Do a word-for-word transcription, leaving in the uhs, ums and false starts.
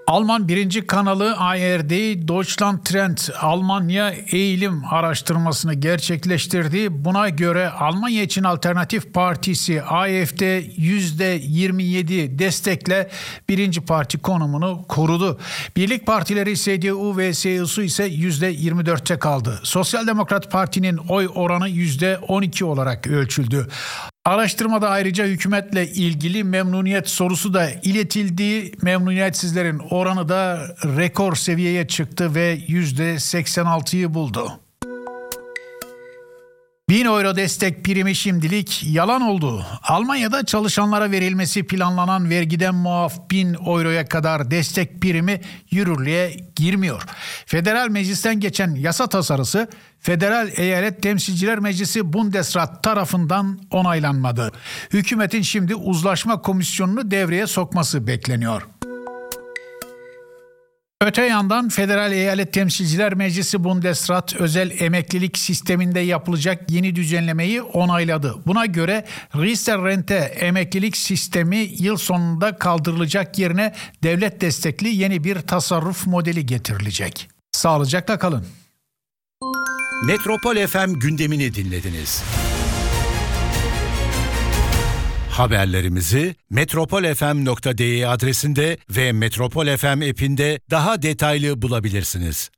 Alman birinci kanalı A R D Deutschland Trend Almanya eğilim araştırmasını gerçekleştirdi. Buna göre Almanya için Alternatif Partisi A F D yüzde yirmi yedi destekle birinci parti konumunu korudu. Birlik partileri C D U ve C S U ise yüzde yirmi dörtte kaldı. Sosyal Demokrat Parti'nin oy oranı yüzde on iki olarak ölçüldü. Araştırmada ayrıca hükümetle ilgili memnuniyet sorusu da iletildi. Memnuniyetsizlerin oranı da rekor seviyeye çıktı ve yüzde seksen altıyı buldu. bin euro destek primi şimdilik yalan oldu. Almanya'da çalışanlara verilmesi planlanan vergiden muaf bin euroya kadar destek primi yürürlüğe girmiyor. Federal Meclis'ten geçen yasa tasarısı Federal Eyalet Temsilciler Meclisi Bundesrat tarafından onaylanmadı. Hükümetin şimdi uzlaşma komisyonunu devreye sokması bekleniyor. Öte yandan Federal Eyalet Temsilciler Meclisi Bundesrat özel emeklilik sisteminde yapılacak yeni düzenlemeyi onayladı. Buna göre Riester-Rente emeklilik sistemi yıl sonunda kaldırılacak, yerine devlet destekli yeni bir tasarruf modeli getirilecek. Sağlıcakla kalın. Metropol F M gündemini dinlediniz. Haberlerimizi metropol f m nokta d e adresinde ve Metropol F M app'inde daha detaylı bulabilirsiniz.